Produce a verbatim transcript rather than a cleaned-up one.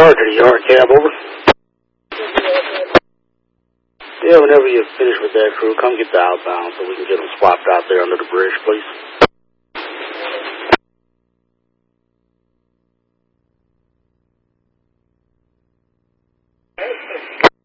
Guard to the yard cab, over. Yeah, whenever you finish with that crew, come get the outbound so we can get them swapped out there under the bridge, please.